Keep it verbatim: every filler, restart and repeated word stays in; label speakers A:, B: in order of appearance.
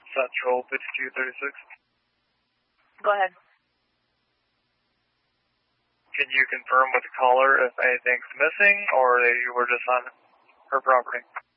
A: Central fifty-two thirty-six.
B: Go ahead.
A: Can you confirm with the caller if anything's missing or they were just on her property?